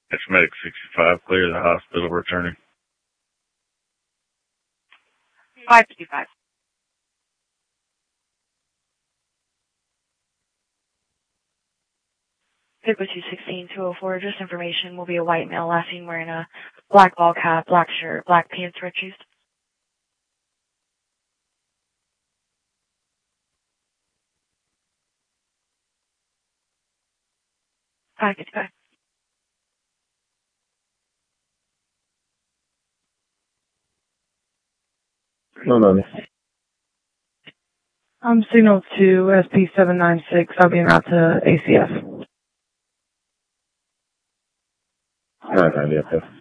It's Medic 65, clear the hospital returning. 555. Pico 216-204, just information, will be a white male last seen wearing a black ball cap, black shirt, black pants, red shoes. Hi, goodbye. No. Signal to SP796. I'll be out to ACF. Alright, yeah.